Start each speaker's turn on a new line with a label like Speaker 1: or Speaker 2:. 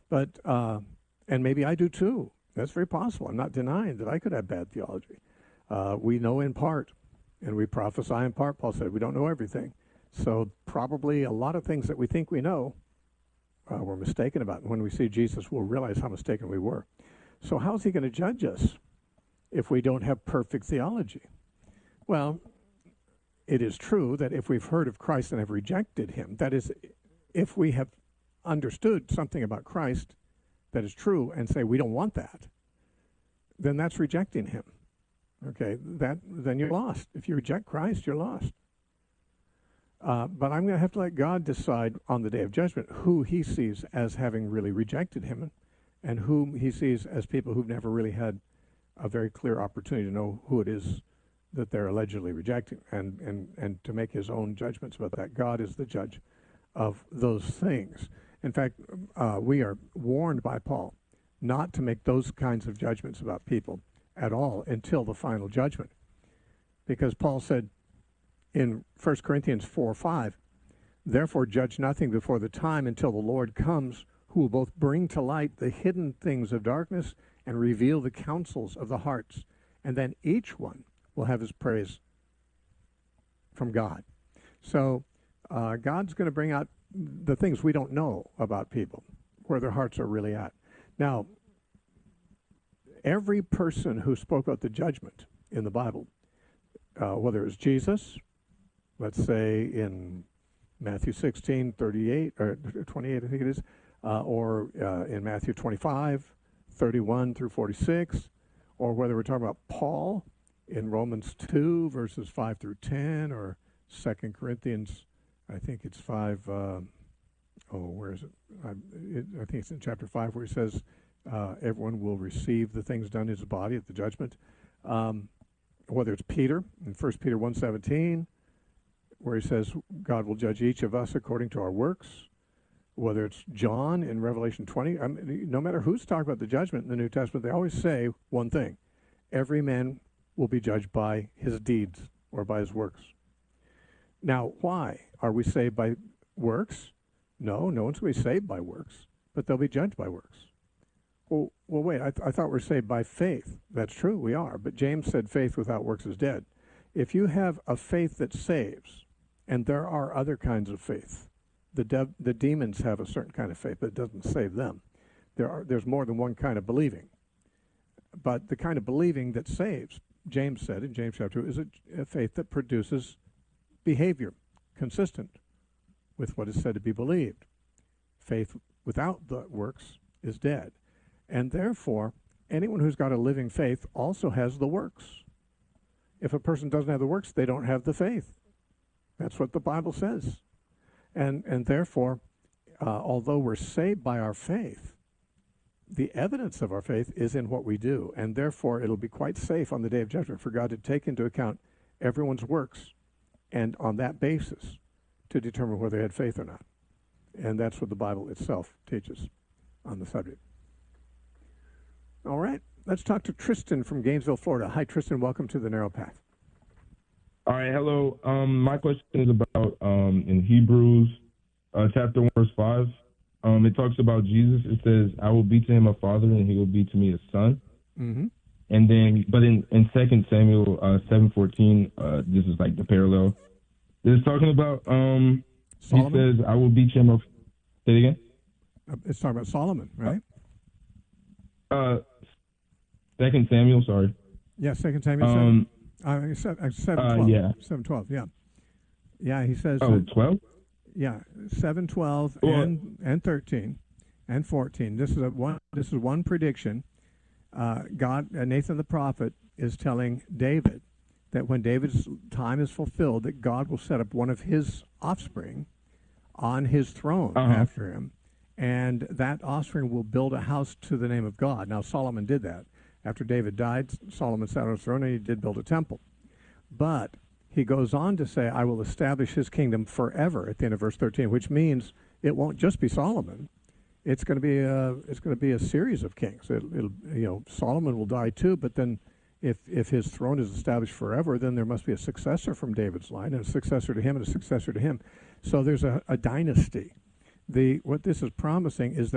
Speaker 1: But and maybe I do too. That's very possible. I'm not denying that I could have bad theology. We know in part, and we prophesy in part. Paul said we don't know everything. So probably a lot of things that we think we know, we're mistaken about. And when we see Jesus, we'll realize how mistaken we were. So how is he going to judge us if we don't have perfect theology? Well, it is true that if we've heard of Christ and have rejected him, that is, if we have understood something about Christ that is true and say we don't want that, then that's rejecting him. Okay, then you're lost. If you reject Christ, you're lost. But I'm going to have to let God decide on the day of judgment who he sees as having really rejected him and whom he sees as people who've never really had a very clear opportunity to know who it is that they're allegedly rejecting and to make his own judgments about that. God is the judge of those things. In fact, we are warned by Paul not to make those kinds of judgments about people at all until the final judgment. Because Paul said in 1 Corinthians 4:5, therefore judge nothing before the time until the Lord comes, who will both bring to light the hidden things of darkness and reveal the counsels of the hearts. And then each one will have his praise from God. So God's going to bring out the things we don't know about people, where their hearts are really at. Now, every person who spoke about the judgment in the Bible, whether it was Jesus, let's say in Matthew 16:38 or 28, I think it is, or in Matthew 25:31 through 46, or whether we're talking about Paul in Romans 2, verses 5 through 10, or 2 Corinthians, I think it's 5, where is it? I think it's in chapter 5 where he says everyone will receive the things done in his body at the judgment. Whether it's Peter in 1 Peter 1:17, where he says God will judge each of us according to our works. Whether it's John in Revelation 20, no matter who's talking about the judgment in the New Testament, they always say one thing: every man will be judged by his deeds or by his works. Now, why? Are we saved by works? No, no one's going to be saved by works, but they'll be judged by works. Well, wait, I thought we're saved by faith. That's true, we are, but James said faith without works is dead. If you have a faith that saves, and there are other kinds of faith, the demons have a certain kind of faith, but it doesn't save them. There's more than one kind of believing. But the kind of believing that saves, James said in James chapter 2, is a faith that produces behavior consistent with what is said to be believed. Faith without the works is dead. And therefore, anyone who's got a living faith also has the works. If a person doesn't have the works, they don't have the faith. That's what the Bible says. And therefore, although we're saved by our faith, the evidence of our faith is in what we do. And therefore, it'll be quite safe on the day of judgment for God to take into account everyone's works and on that basis to determine whether they had faith or not. And that's what the Bible itself teaches on the subject. All right, let's talk to Tristan from Gainesville, Florida. Hi, Tristan. Welcome to The Narrow Path.
Speaker 2: All right, hello. My question is about in Hebrews chapter 1, verse 5. It talks about Jesus. It says, I will be to him a father, and he will be to me a son.
Speaker 1: Mm-hmm.
Speaker 2: And then, but in 2 Samuel 7:14, this is like the parallel. It's talking about, he says, I will be to him a... Say it again?
Speaker 1: It's talking about Solomon, right?
Speaker 2: 2 Samuel, sorry.
Speaker 1: Yeah, 2 Samuel 7:12.
Speaker 2: Yeah.
Speaker 1: 7:12, yeah. Yeah, he says...
Speaker 2: 12?
Speaker 1: Yeah, 7:12 and 13 and 14. This is one prediction. Nathan the prophet is telling David that when David's time is fulfilled, that God will set up one of his offspring on his throne after him, and that offspring will build a house to the name of God. Now, Solomon did that. After David died, Solomon sat on his throne, and he did build a temple. But he goes on to say, I will establish his kingdom forever at the end of verse 13, which means it won't just be Solomon. It's going to be a series of kings. Solomon will die too, but then if his throne is established forever, then there must be a successor from David's line, and a successor to him, and a successor to him. So there's a dynasty. What this is promising is that